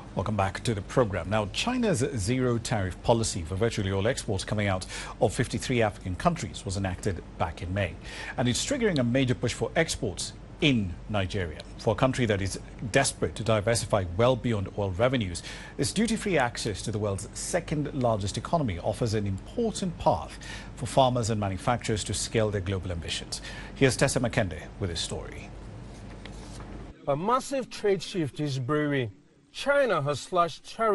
Welcome back to the program. Now, China's zero tariff policy for virtually all exports coming out of 53 African countries was enacted back in May. And it's triggering a major push for exports in Nigeria. For a country that is desperate to diversify well beyond oil revenues, this duty-free access to the world's second largest economy offers an important path for farmers and manufacturers to scale their global ambitions. Here's Tessa Makende with his story. A massive trade shift is brewing. China has slashed tariffs